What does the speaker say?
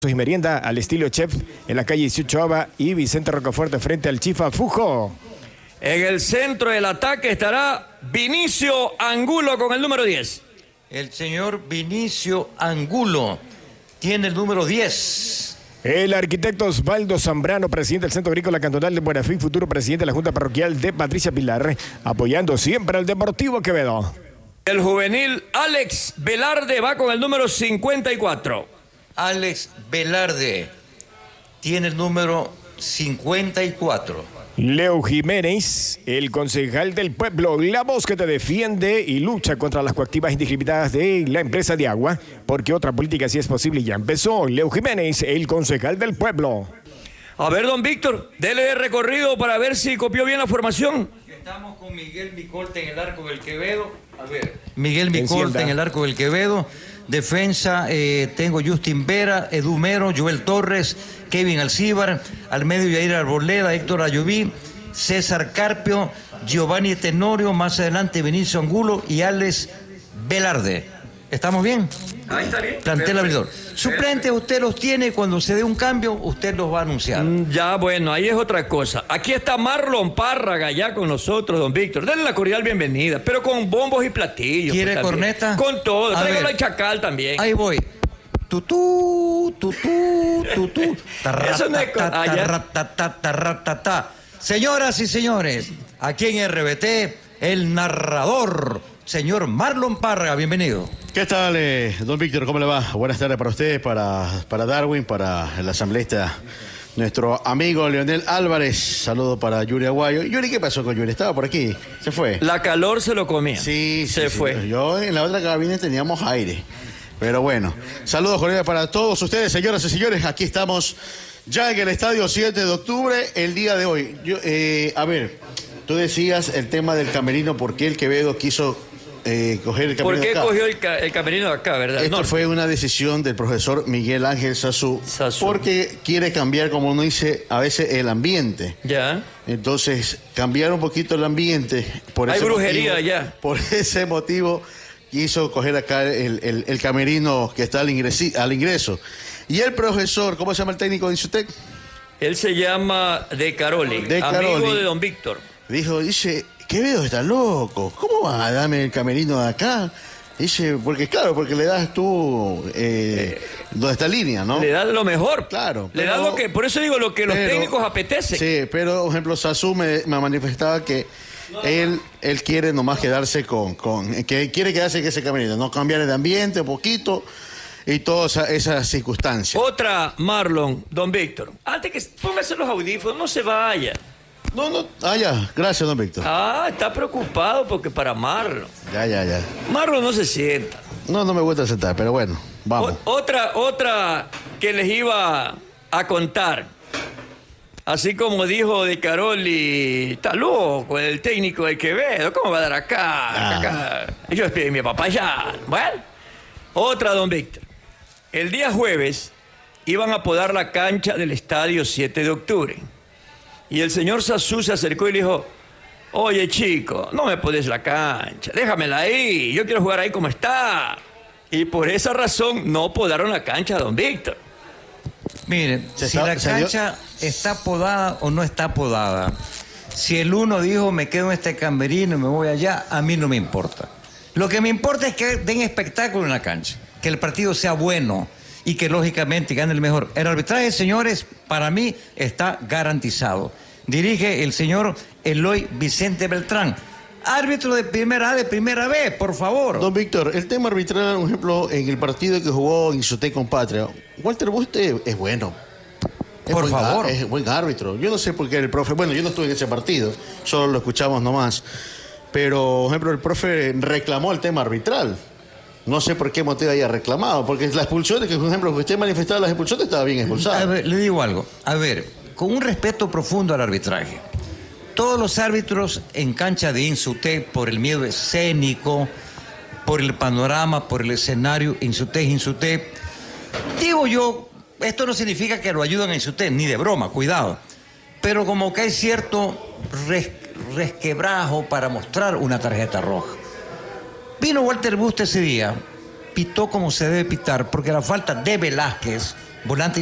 y merienda al estilo chef en la calle 18 Ava y Vicente Rocafuerte frente al Chifa Fujo. En el centro del ataque estará Vinicio Angulo con el número 10. El señor Vinicio Angulo tiene el número 10. El arquitecto Osvaldo Zambrano, presidente del Centro Agrícola Cantonal de Buenafé y futuro presidente de la Junta Parroquial de Patricia Pilar, apoyando siempre al Deportivo Quevedo. El juvenil Alex Velarde va con el número 54. Alex Velarde tiene el número 54. Leo Jiménez, el concejal del pueblo, la voz que te defiende y lucha contra las coactivas indiscriminadas de la empresa de agua, porque otra política sí es posible y ya empezó. Leo Jiménez, el concejal del pueblo. A ver, don Víctor, dele recorrido para ver si copió bien la formación. Estamos con Miguel Micolte en el arco del Quevedo. A ver, Miguel Micolte en el arco del Quevedo. Defensa, tengo Justin Vera, Edu Mero, Joel Torres, Kevin Alcíbar, al medio Yair Arboleda, Héctor Ayoví, César Carpio, Giovanni Tenorio, más adelante Vinicio Angulo y Alex Velarde. ¿Estamos bien? Ahí está bien. Plantel abridor. Suplente, usted los tiene, cuando se dé un cambio, usted los va a anunciar. Ya, bueno, ahí es otra cosa. Aquí está Marlon Párraga ya con nosotros, don Víctor. Denle la cordial bienvenida, pero con bombos y platillos. ¿Quiere pues, corneta? Con todo. A Tráigalo ver. al Chacal también. Ahí voy. Tutú, tutú, tutú. Eso no es Señoras y señores, aquí en RBT, el narrador, señor Marlon Párraga, bienvenido. ¿Qué tal, don Víctor? ¿Cómo le va? Buenas tardes para usted, para Darwin, para el asambleísta, nuestro amigo Leonel Álvarez. Saludo para Yuri Aguayo. Yuri, ¿qué pasó con Yuri? ¿Estaba por aquí? ¿Se fue? La calor se lo comía. Sí, se fue. Yo en la otra cabina teníamos aire. Pero bueno, saludos cordiales para todos ustedes, señoras y señores. Aquí estamos ya en el estadio 7 de octubre, el día de hoy. A ver, tú decías el tema del camerino, ¿por qué el Quevedo quiso coger el camerino? ¿Por qué acá? cogió el camerino de acá, verdad? Esto fue una decisión del profesor Miguel Ángel Sazú, porque quiere cambiar, como uno dice, a veces el ambiente. Ya. Entonces, cambiar un poquito el ambiente. Hay brujería ya. Por ese motivo quiso coger acá el camerino que está al ingreso. Y el profesor, ¿cómo se llama el técnico de Insutec? Él se llama De Caroli, amigo de don Víctor. Dice, Quevedo está loco, ¿cómo vas a darme el camerino de acá? Dice, porque le das tú donde está línea, ¿no? Le das lo mejor. Claro. Le das lo que, por eso digo, lo que los técnicos apetecen. Sí, pero, por ejemplo, Sazú me manifestaba que él quiere nomás quedarse que quiere quedarse en ese camerino, no cambiar de ambiente un poquito y todas esas circunstancias. Otra, Marlon, don Víctor, antes que póngase los audífonos, no se vaya. No. Ya. Gracias, don Víctor. Está preocupado porque para Marlon. Ya. Marlon no se sienta. No me gusta sentar, pero bueno, vamos. Otra que les iba a contar. Así como dijo De Caroli, está loco el técnico de Quevedo, ¿cómo va a dar acá? Y yo despedí a mi papá ya. Bueno, otra, don Víctor. El día jueves iban a podar la cancha del estadio 7 de octubre. Y el señor Sazú se acercó y le dijo, oye chico, no me podes la cancha, déjamela ahí, yo quiero jugar ahí como está. Y por esa razón no podaron la cancha, don Víctor. Miren, si la cancha está podada o no está podada, si el uno dijo me quedo en este camerino y me voy allá, a mí no me importa. Lo que me importa es que den espectáculo en la cancha, que el partido sea bueno y que lógicamente gane el mejor. El arbitraje, señores, para mí está garantizado. Dirige el señor Eloy Vicente Beltrán. Árbitro de primera A, de primera B, por favor. Don Víctor, el tema arbitral, por ejemplo, en el partido que jugó Insutec con Patria, Walter Buste es bueno. Por favor. Es buen árbitro. Yo no sé por qué el profe, bueno, yo no estuve en ese partido, solo lo escuchamos nomás. Pero, por ejemplo, el profe reclamó el tema arbitral. No sé por qué motivo haya reclamado, porque las expulsiones, que por ejemplo, que usted manifestaba las expulsiones, estaba bien expulsado. A ver, le digo algo. A ver, con un respeto profundo al arbitraje. Todos los árbitros en cancha de Insutec, por el miedo escénico, por el panorama, por el escenario, Insutec. Digo yo, esto no significa que lo ayudan a Insutec, ni de broma, cuidado. Pero como que hay cierto resquebrajo para mostrar una tarjeta roja. Vino Walter Buste ese día, pitó como se debe pitar, porque la falta de Velázquez volante